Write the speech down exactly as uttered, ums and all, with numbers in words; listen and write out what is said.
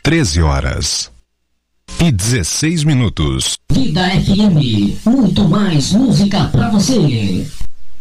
treze horas e dezesseis minutos. Vida F M, muito mais música pra você.